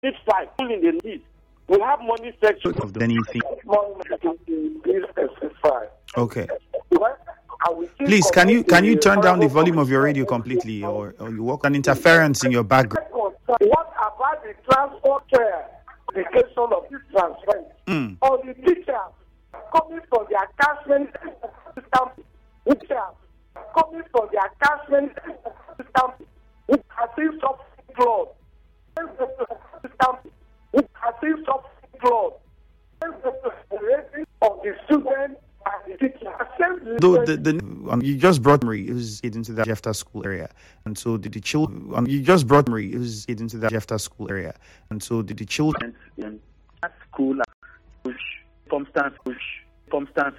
It's fine. In the list. We have money section. Anything. Okay. Well, Please, can you turn down the volume of your radio completely, or you work on interference in your background? What about the transport education of this transfer? Or the teachers coming from their catchment system, coming from their catchment system, which has seen something close. Which has seen something close. Of the students. You just brought me into the after school area, and so did the children. You just brought me into the after school area, and so did the children in school. Circumstance